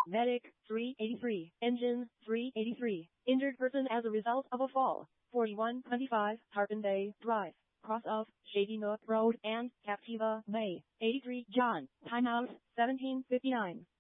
Medic, 383. Engine, 383. Injured person as a result of a fall, 4125 Tarpon Bay Drive, cross of Shady Nook Road and Captiva Bay. 83 John, timeout, 1759.